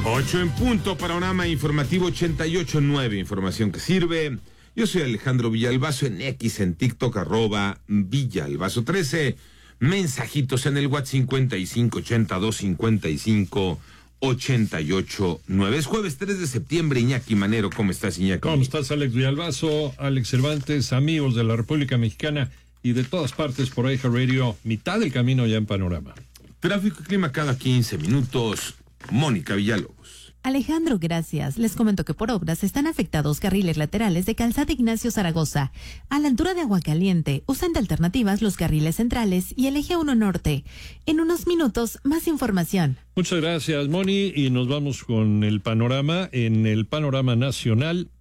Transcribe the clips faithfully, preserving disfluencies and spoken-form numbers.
Ocho en punto, panorama informativo ochenta y ocho punto nueve, información que sirve. Yo soy Alejandro Villalbazo en X, en TikTok, arroba Villalbazo trece. Mensajitos en el WhatsApp cincuenta y cinco ochenta y dos cincuenta y cinco ochenta y ocho nueve. Es jueves tres de septiembre, Iñaki Manero. ¿Cómo estás, Iñaki? ¿Cómo estás, Alex Villalbazo, Alex Cervantes, amigos de la República Mexicana y de todas partes por Eje Radio? Mitad del camino ya en Panorama. Tráfico y clima cada quince minutos. Mónica Villalobos. Alejandro, gracias. Les comento que por obras están afectados carriles laterales de Calzada Ignacio Zaragoza. A la altura de Aguacaliente, usan de alternativas los carriles centrales y el eje uno norte. En unos minutos, más información. Muchas gracias, Moni, y nos vamos con el panorama. En el panorama nacional,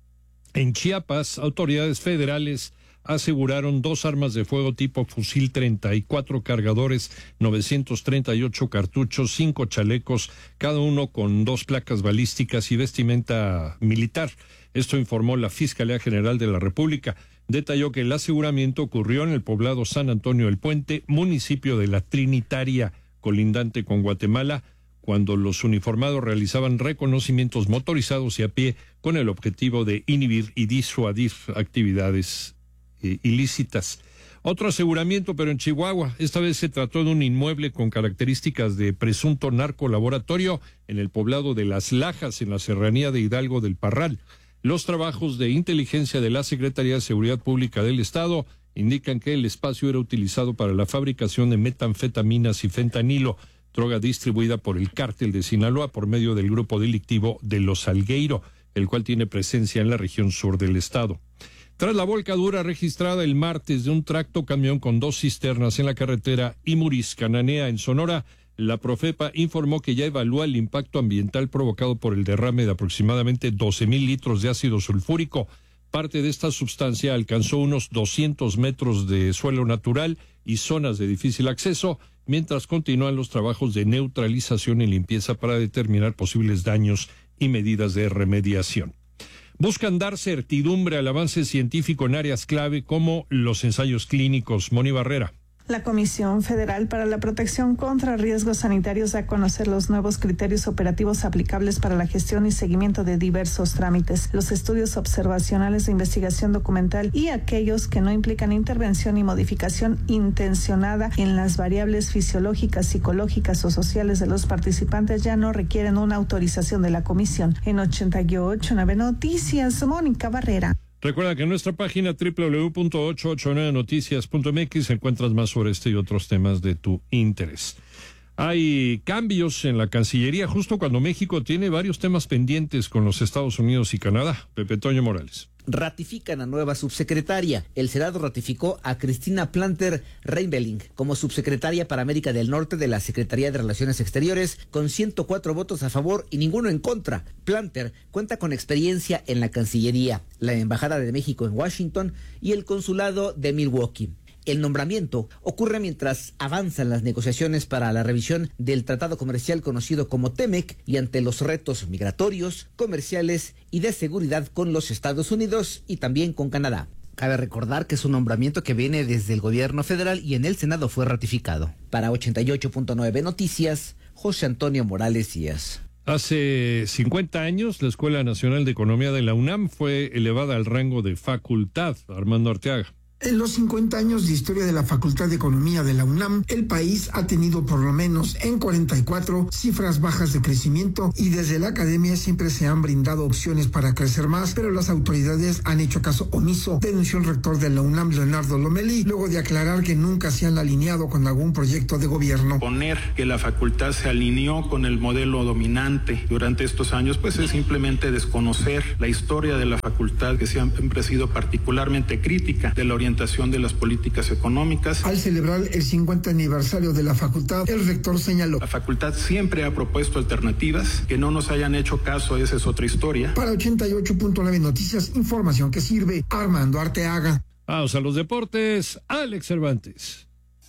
en Chiapas, autoridades federales aseguraron dos armas de fuego tipo fusil treinta y cuatro cargadores, novecientos treinta y ocho cartuchos, cinco chalecos, cada uno con dos placas balísticas y vestimenta militar. Esto informó la Fiscalía General de la República. Detalló que el aseguramiento ocurrió en el poblado San Antonio del Puente, municipio de La Trinitaria, colindante con Guatemala, cuando los uniformados realizaban reconocimientos motorizados y a pie con el objetivo de inhibir y disuadir actividades ilícitas. Otro aseguramiento, pero en Chihuahua. Esta vez se trató de un inmueble con características de presunto narcolaboratorio en el poblado de Las Lajas, en la serranía de Hidalgo del Parral. Los trabajos de inteligencia de la Secretaría de Seguridad Pública del Estado indican que el espacio era utilizado para la fabricación de metanfetaminas y fentanilo, droga distribuida por el cártel de Sinaloa por medio del grupo delictivo de Los Salgueiro, el cual tiene presencia en la región sur del estado. Tras la volcadura registrada el martes de un tracto camión con dos cisternas en la carretera Imuris-Cananea en Sonora, la Profepa informó que ya evalúa el impacto ambiental provocado por el derrame de aproximadamente doce mil litros de ácido sulfúrico. Parte de esta sustancia alcanzó unos doscientos metros de suelo natural y zonas de difícil acceso, mientras continúan los trabajos de neutralización y limpieza para determinar posibles daños y medidas de remediación. Buscan dar certidumbre al avance científico en áreas clave como los ensayos clínicos. Moni Barrera. La Comisión Federal para la Protección contra Riesgos Sanitarios da a conocer los nuevos criterios operativos aplicables para la gestión y seguimiento de diversos trámites, los estudios observacionales de investigación documental y aquellos que no implican intervención y modificación intencionada en las variables fisiológicas, psicológicas o sociales de los participantes ya no requieren una autorización de la Comisión. En ochenta y ocho punto nueve Noticias, Mónica Barrera. Recuerda que en nuestra página doble u doble u doble u punto ochocientos ochenta y nueve noticias punto m x encuentras más sobre este y otros temas de tu interés. Hay cambios en la Cancillería justo cuando México tiene varios temas pendientes con los Estados Unidos y Canadá. Pepe Toño Morales. Ratifican a nueva subsecretaria. El Senado ratificó a Cristina Planter Reinbeling como subsecretaria para América del Norte de la Secretaría de Relaciones Exteriores con ciento cuatro votos a favor y ninguno en contra. Planter cuenta con experiencia en la Cancillería, la Embajada de México en Washington y el Consulado de Milwaukee. El nombramiento ocurre mientras avanzan las negociaciones para la revisión del tratado comercial conocido como TEMEC y ante los retos migratorios, comerciales y de seguridad con los Estados Unidos y también con Canadá. Cabe recordar que es un nombramiento que viene desde el gobierno federal y en el Senado fue ratificado. Para ochenta y ocho punto nueve Noticias, José Antonio Morales Díaz. Hace cincuenta años, la Escuela Nacional de Economía de la UNAM fue elevada al rango de facultad. Armando Arteaga. En los cincuenta años de historia de la Facultad de Economía de la UNAM, el país ha tenido por lo menos en cuarenta y cuatro cifras bajas de crecimiento y desde la academia siempre se han brindado opciones para crecer más, pero las autoridades han hecho caso omiso, denunció el rector de la UNAM, Leonardo Lomelí, luego de aclarar que nunca se han alineado con algún proyecto de gobierno. Poner que la facultad se alineó con el modelo dominante durante estos años, pues es simplemente desconocer la historia de la facultad, que siempre ha sido particularmente crítica de la orientación de las políticas económicas. Al celebrar el cincuenta aniversario de la facultad, el rector señaló: la facultad siempre ha propuesto alternativas, que no nos hayan hecho caso, esa es otra historia. Para ochenta y ocho punto nueve Noticias, información que sirve. Armando Arteaga. Vamos a los deportes, Alex Cervantes.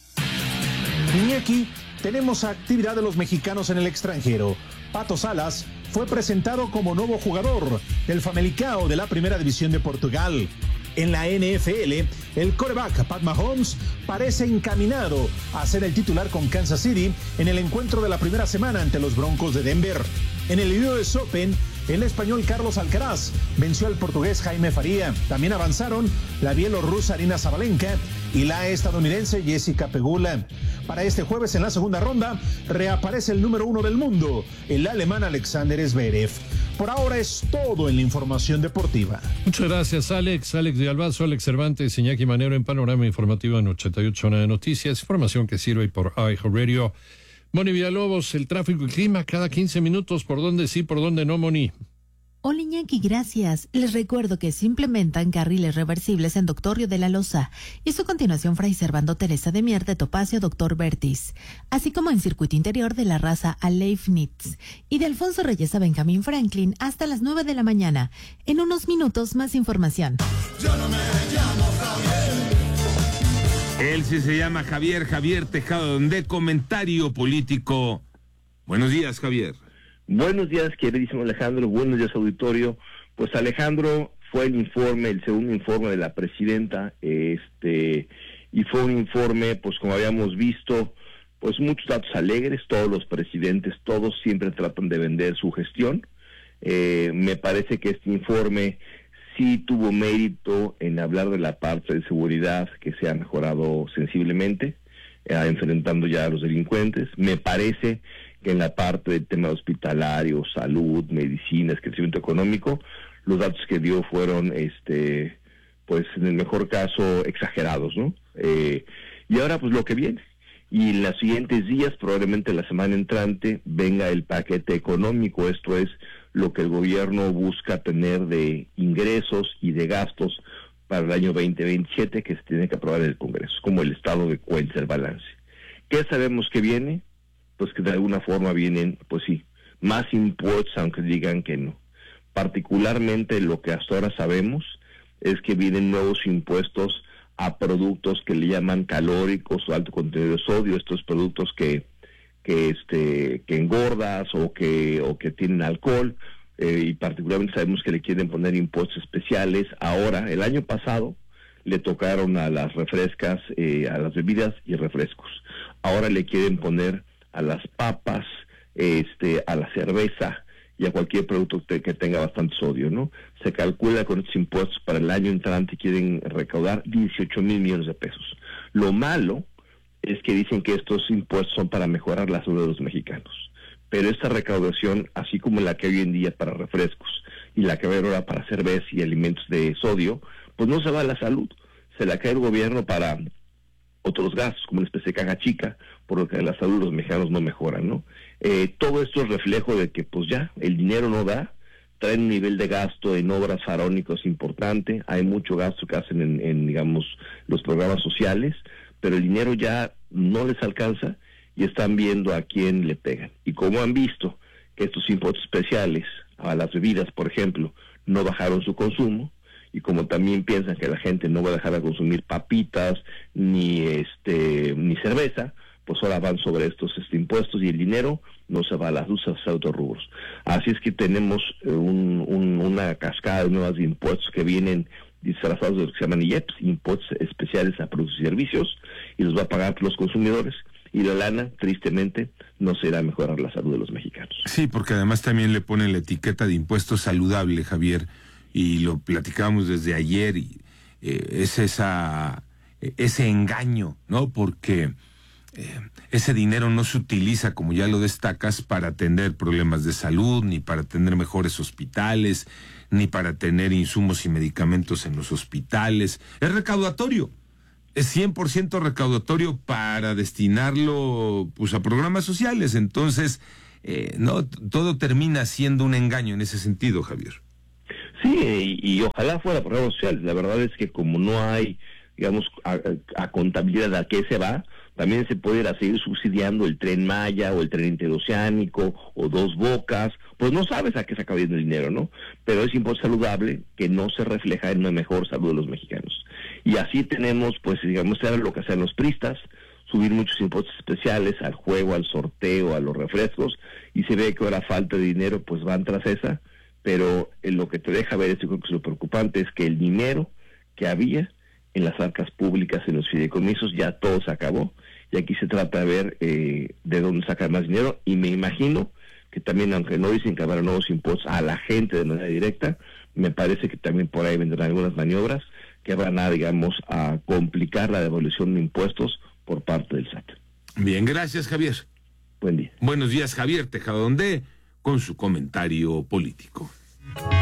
Iñaki, tenemos actividad de los mexicanos en el extranjero. Pato Salas fue presentado como nuevo jugador del Famalicão de la Primera División de Portugal. En la N F L, el quarterback Pat Mahomes parece encaminado a ser el titular con Kansas City en el encuentro de la primera semana ante los Broncos de Denver. En el U S Open, el español Carlos Alcaraz venció al portugués Jaime Faría. También avanzaron la bielorrusa Arina Sabalenka y la estadounidense Jessica Pegula. Para este jueves, en la segunda ronda, reaparece el número uno del mundo, el alemán Alexander Zverev. Por ahora es todo en la información deportiva. Muchas gracias, Alex. Alex Villalbazo, Alex Cervantes, Iñaki Manero en Panorama Informativo en ochenta y ocho de Noticias. Información que sirve por iHeartRadio. Moni Villalobos, el tráfico y clima cada quince minutos. ¿Por dónde sí, por dónde no, Moni? Hola Iñaki, gracias. Les recuerdo que se implementan carriles reversibles en Doctorio de la Loza y su continuación Fray Servando Teresa de Mier de Topacio Doctor Bertis, así como en circuito interior de la raza a Leibniz y de Alfonso Reyes a Benjamín Franklin hasta las nueve de la mañana. En unos minutos más información. Yo no me llamo Javier. Él sí se llama Javier, Javier Tejado, de Comentario Político. Buenos días, Javier. Buenos días, queridísimo Alejandro. Buenos días, auditorio. Pues Alejandro, fue el informe, el segundo informe de la presidenta, este, y fue un informe, pues como habíamos visto, pues muchos datos alegres. Todos los presidentes, todos siempre tratan de vender su gestión. Eh, me parece que este informe sí tuvo mérito en hablar de la parte de seguridad que se ha mejorado sensiblemente, eh, enfrentando ya a los delincuentes. Me parece que en la parte del tema hospitalario, salud, medicinas, crecimiento económico, los datos que dio fueron, este, pues en el mejor caso, exagerados, ¿no? Eh, y ahora pues lo que viene. Y en los siguientes días, probablemente la semana entrante, venga el paquete económico. Esto es lo que el gobierno busca tener de ingresos y de gastos para el año veinte veintisiete, que se tiene que aprobar en el Congreso, como el estado de cuenta, el balance. ¿Qué sabemos que viene? Pues que de alguna forma vienen, pues sí, más impuestos, aunque digan que no. Particularmente lo que hasta ahora sabemos es que vienen nuevos impuestos a productos que le llaman calóricos o alto contenido de sodio, estos productos que que este que engordas o que o que tienen alcohol, eh, y particularmente sabemos que le quieren poner impuestos especiales. Ahora, el año pasado le tocaron a las refrescas, eh, a las bebidas y refrescos. Ahora le quieren poner a las papas, este, a la cerveza y a cualquier producto que tenga bastante sodio, ¿no? Se calcula con estos impuestos para el año entrante quieren recaudar dieciocho mil millones de pesos. Lo malo es que dicen que estos impuestos son para mejorar la salud de los mexicanos. Pero esta recaudación, así como la que hay hoy en día para refrescos y la que va a haber ahora para cerveza y alimentos de sodio, pues no se va a la salud, se la cae el gobierno para otros gastos, como una especie de caja chica, por lo que la salud de los mexicanos no mejora, ¿no? Eh, todo esto es reflejo de que, pues ya, el dinero no da, traen un nivel de gasto en obras faraónicos importante, hay mucho gasto que hacen en, en, digamos, los programas sociales, pero el dinero ya no les alcanza y están viendo a quién le pegan. Y como han visto que estos impuestos especiales a las bebidas, por ejemplo, no bajaron su consumo, y como también piensan que la gente no va a dejar de consumir papitas ni este ni cerveza, pues ahora van sobre estos este, impuestos y el dinero no se va a las luces a otros rubros. Así es que tenemos eh, un, un, una cascada de nuevos impuestos que vienen disfrazados de lo que se llaman I E P S, impuestos especiales a productos y servicios, y los va a pagar los consumidores. Y la lana, tristemente, no será mejorar la salud de los mexicanos. Sí, porque además también le ponen la etiqueta de impuesto saludable, Javier, y lo platicábamos desde ayer, y eh, es esa, ese engaño, ¿no? Porque eh, ese dinero no se utiliza, como ya lo destacas, para atender problemas de salud, ni para tener mejores hospitales, ni para tener insumos y medicamentos en los hospitales. Es recaudatorio. Es cien por ciento recaudatorio para destinarlo pues a programas sociales. Entonces, eh, no todo termina siendo un engaño en ese sentido, Javier. Sí, y, y ojalá fuera programas sociales. La verdad es que como no hay, digamos, a, a contabilidad a qué se va, también se puede ir a seguir subsidiando el Tren Maya o el Tren Interoceánico o Dos Bocas, pues no sabes a qué se acaba yendo el dinero, ¿no? Pero es impuesto saludable que no se refleja en una mejor salud de los mexicanos. Y así tenemos, pues digamos, era lo que hacían los pristas, subir muchos impuestos especiales al juego, al sorteo, a los refrescos, y se ve que ahora falta de dinero, pues van tras esa, pero en lo que te deja ver, esto creo que es lo preocupante, es que el dinero que había en las arcas públicas, en los fideicomisos. Ya todo se acabó y aquí se trata de ver eh, de dónde sacar más dinero, y me imagino que también, aunque no dicen que habrá nuevos impuestos a la gente de manera directa, me parece que también por ahí vendrán algunas maniobras que van a, digamos, a complicar la devolución de impuestos por parte del S A T. Bien, gracias, Javier. Buen día. Buenos días, Javier Tejadonde, con su comentario político.